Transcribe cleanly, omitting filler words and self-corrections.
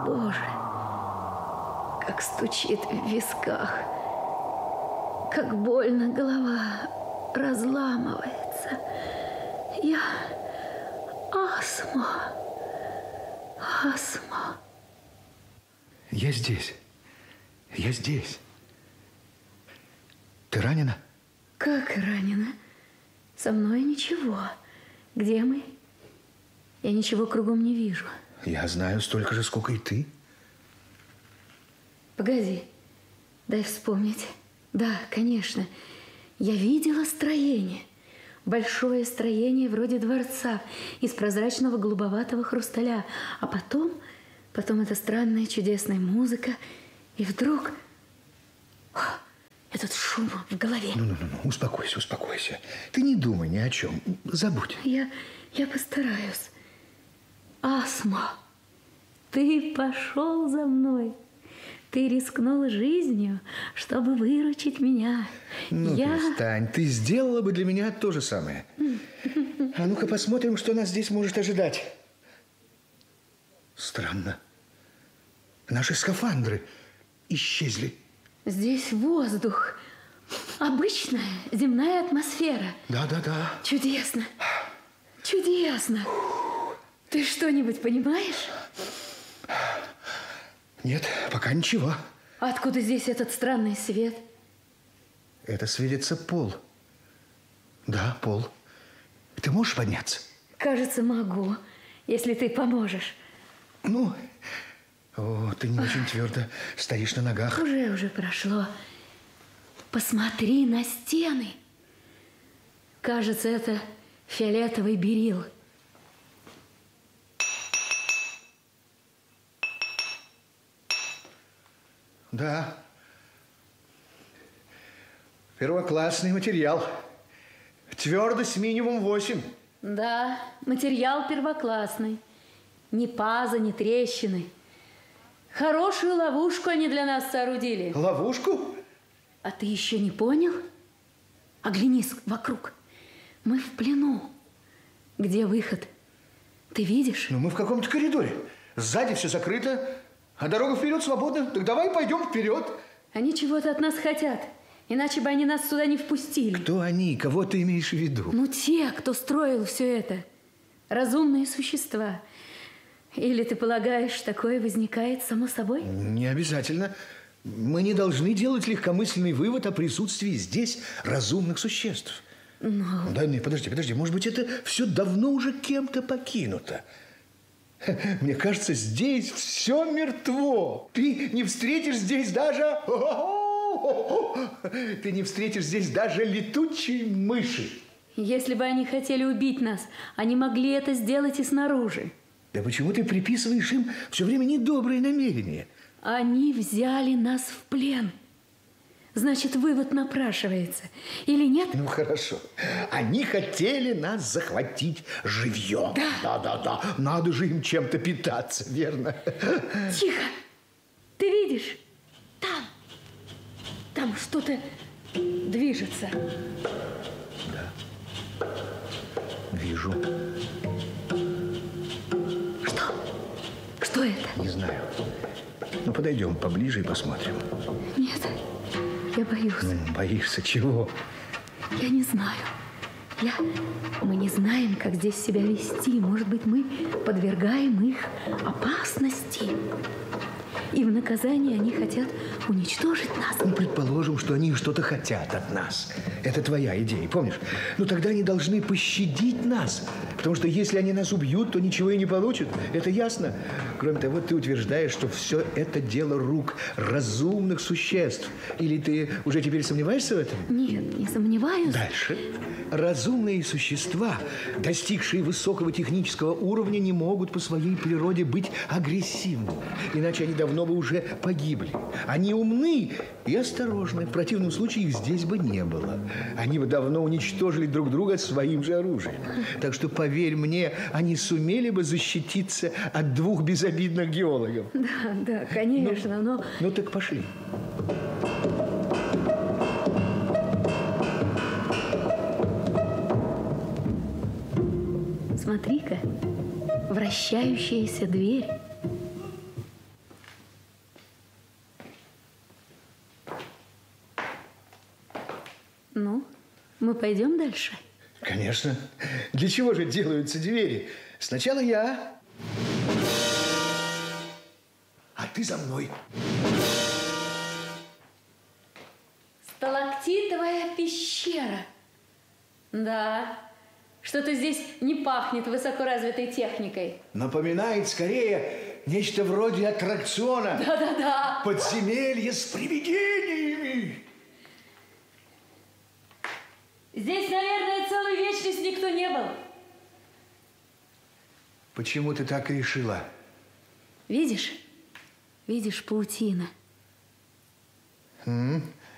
Боже, как стучит в висках, как больно голова разламывается. Астма. Я здесь. Ты ранена? Как ранена? Со мной ничего. Где мы? Я ничего кругом не вижу. Я знаю столько же, сколько и ты. Погоди, дай вспомнить. Да, конечно. Я видела строение. Большое строение вроде дворца из прозрачного голубоватого хрусталя. А потом эта странная чудесная музыка. И вдруг... этот шум в голове. Ну, успокойся. Ты не думай ни о чем. Забудь. Я постараюсь. Астма, ты пошел за мной. Ты рискнул жизнью, чтобы выручить меня. Перестань. Ты сделала бы для меня то же самое. А ну-ка посмотрим, что нас здесь может ожидать. Странно. Наши скафандры исчезли. Здесь воздух. Обычная земная атмосфера. Да. Чудесно. Ты что-нибудь понимаешь? Нет, пока ничего. Откуда здесь этот странный свет? Это светится пол. Да, пол. Ты можешь подняться? Кажется, могу, если ты поможешь. Ты не очень твердо стоишь на ногах. Уже прошло. Посмотри на стены. Кажется, это фиолетовый берил. Да. Первоклассный материал. Твердость минимум 8. Да, материал первоклассный. Ни паза, ни трещины. Хорошую ловушку они для нас соорудили. Ловушку? А ты еще не понял? Оглянись вокруг. Мы в плену. Где выход? Ты видишь? Мы в каком-то коридоре. Сзади все закрыто, а дорога вперед свободна. Так давай пойдем вперед. Они чего-то от нас хотят. Иначе бы они нас сюда не впустили. Кто они? Кого ты имеешь в виду? Те, кто строил все это. Разумные существа. Или ты полагаешь, такое возникает само собой? Не обязательно. Мы не должны делать легкомысленный вывод о присутствии здесь разумных существ. Да нет, подожди. Может быть, это все давно уже кем-то покинуто. Мне кажется, здесь все мертво. Ты не встретишь здесь даже... Ты не встретишь здесь даже летучей мыши. Если бы они хотели убить нас, они могли это сделать и снаружи. Да почему ты приписываешь им все время недобрые намерения? Они взяли нас в плен. Значит, вывод напрашивается. Или нет? Хорошо. Они хотели нас захватить живьем. Да. Надо же им чем-то питаться, верно? Тихо. Ты видишь? Там что-то движется. Да. Вижу. Что это? Не знаю. Подойдем поближе и посмотрим. Нет, я боюсь. Боишься чего? Я не знаю. Мы не знаем, как здесь себя вести. Может быть, мы подвергаем их опасности. И в наказание они хотят уничтожить нас. Предположим, что они что-то хотят от нас. Это твоя идея, помнишь? Тогда они должны пощадить нас. Потому что если они нас убьют, то ничего и не получат. Это ясно? Кроме того, ты утверждаешь, что все это дело рук разумных существ. Или ты уже теперь сомневаешься в этом? Нет, не сомневаюсь. Дальше. Разумные существа, достигшие высокого технического уровня, не могут по своей природе быть агрессивными. Иначе они давно бы уже погибли. Они умны и осторожны. В противном случае их здесь бы не было. Они бы давно уничтожили друг друга своим же оружием. Так что, поверь мне, они сумели бы защититься от двух безобидных геологов. Да, конечно, но... Так пошли. Смотри-ка, вращающаяся дверь. Ну, мы пойдем дальше? Конечно. Для чего же делаются двери? Сначала я, а ты за мной. Сталактитовая пещера. Да, что-то здесь не пахнет высокоразвитой техникой. Напоминает скорее нечто вроде аттракциона. Да-да-да. Подземелье с привидениями. Здесь, наверное, целую вечность никто не был. Почему ты так решила? Видишь? Видишь, паутина.